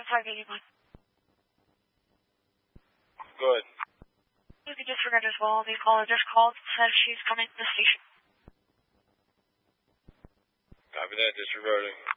581. Good. You can disregard as well. The caller just called, says she's coming to the station. Copy that, disregarding.